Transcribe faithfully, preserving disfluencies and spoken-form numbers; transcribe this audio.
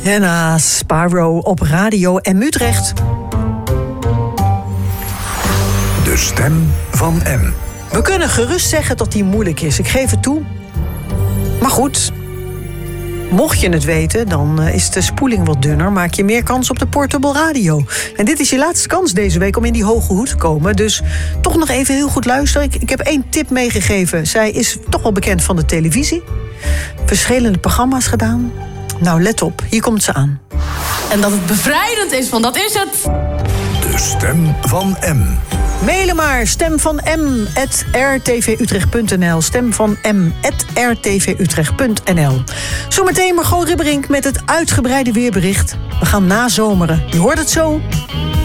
Rihanna, Sparrow op Radio M Utrecht. De stem van M. We kunnen gerust zeggen dat die moeilijk is, ik geef het toe. Maar goed, mocht je het weten, dan is de spoeling wat dunner. Maak je meer kans op de portable radio. En dit is je laatste kans deze week om in die hoge hoed te komen. Dus toch nog even heel goed luisteren. Ik, ik heb één tip meegegeven. Zij is toch wel bekend van de televisie. Verschillende programma's gedaan. Nou, let op, hier komt ze aan. En dat het bevrijdend is, want dat is het. De stem van M. Mailen maar, stem van m at r t v utrecht punt n l. Stem van m at r t v utrecht punt n l. Zometeen Margot Ribberink met het uitgebreide weerbericht. We gaan nazomeren. Je hoort het zo.